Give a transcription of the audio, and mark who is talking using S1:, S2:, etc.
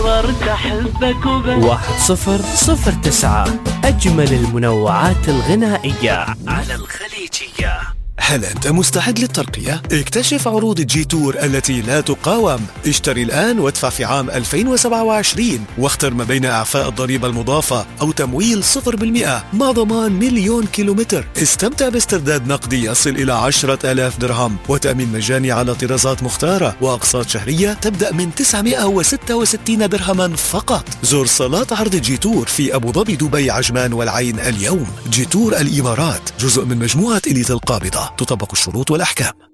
S1: قررت أحبك وبس.
S2: 1009 أجمل المنوعات الغنائية على الخليجية.
S3: هل أنت مستعد للترقية؟ اكتشف عروض جي تور التي لا تقاوم. اشتري الآن وادفع في عام 2027 واختر ما بين إعفاء الضريبة المضافة أو تمويل 0% مع ضمان 1,000,000 كيلومتر. استمتع باسترداد نقدي يصل إلى 10,000 درهم وتأمين مجاني على طرازات مختارة وأقساط شهرية تبدأ من 966 درهما فقط. زور صالات عرض جي تور في أبو ظبي، دبي، عجمان والعين اليوم. جي تور الإمارات جزء من مجموعة إليت القابضة. تطبق الشروط والأحكام.